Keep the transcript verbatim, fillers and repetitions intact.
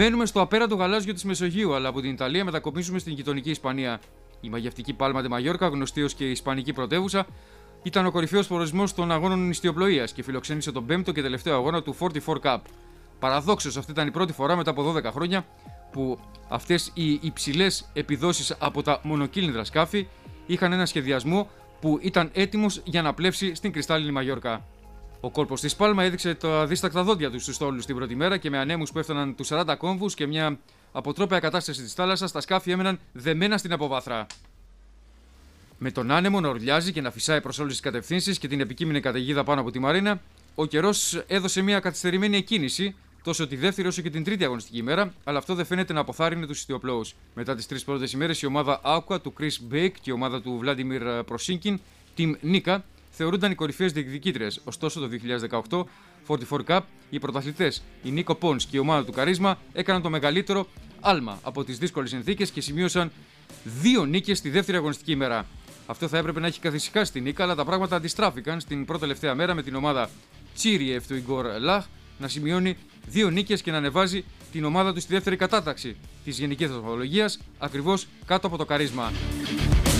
Μένουμε στο απέραντο γαλάζιο της Μεσογείου, αλλά από την Ιταλία μετακομίζουμε στην γειτονική Ισπανία. Η μαγευτική Πάλμα ντε Μαγιόρκα, γνωστή ως και η Ισπανική πρωτεύουσα, ήταν ο κορυφαίος προορισμός των αγώνων νηστιοπλοείας και φιλοξένησε τον πέμπτο και τελευταίο αγώνα του φορτι φορ Cup. Παραδόξως, αυτή ήταν η πρώτη φορά μετά από δώδεκα χρόνια που αυτές οι υψηλές επιδόσεις από τα μονοκύλινδρα σκάφη είχαν ένα σχεδιασμό που ήταν έτοιμος για να πλεύσει στην κρυστάλλινη Μαγιόρκα. Ο κόλπος της Πάλμα έδειξε τα δίστακτα δόντια του στους στόλους την πρώτη μέρα και με ανέμους που έφταναν τους σαράντα κόμβους και μια αποτρόπαια κατάσταση της θάλασσας, τα σκάφη έμεναν δεμένα στην αποβάθρα. Με τον άνεμο να ουρλιάζει και να φυσάει προς όλες τις κατευθύνσεις και την επικείμενη καταιγίδα πάνω από τη μαρίνα, ο καιρός έδωσε μια καθυστερημένη εκκίνηση τόσο τη δεύτερη όσο και την τρίτη αγωνιστική ημέρα, αλλά αυτό δεν φαίνεται να αποθάρρυνε τους ιστιοπλώους. Μετά τις τρεις πρώτες ημέρες, η ομάδα Aqua του Chris Bake και η ομάδα του Vladimir Prosinkin, Team Nika, θεωρούνταν οι κορυφαίες διεκδικήτριες. Ωστόσο, το δύο χιλιάδες δεκαοκτώ φορτι φορ Cup, οι πρωταθλητές, η Nico Pons και η ομάδα του Καρίσμα, έκαναν το μεγαλύτερο άλμα από τις δύσκολες συνθήκες και σημείωσαν δύο νίκες στη δεύτερη αγωνιστική ημέρα. Αυτό θα έπρεπε να έχει καθησυχάσει την Νίκα, αλλά τα πράγματα αντιστράφηκαν στην πρώτη τελευταία μέρα με την ομάδα Τσίριεφ του Ιγκόρ Λαχ να σημειώνει δύο νίκες και να ανεβάζει την ομάδα του στη δεύτερη κατάταξη της γενικής βαθμολογίας, ακριβώς κάτω από το Καρίσμα.